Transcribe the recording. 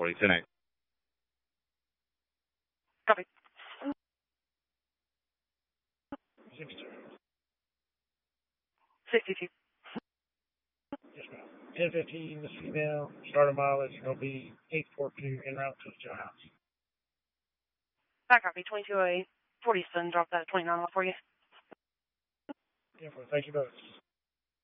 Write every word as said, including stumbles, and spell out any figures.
forty, ten eight. Copy. sixty-two. Yes, ma'am. ten fifteen, this female, starter mileage will be eight forty-two en route to the jailhouse. Back copy. twenty-two oh eight. forty, son, drop that twenty-nine off for you. Yeah, thank you both.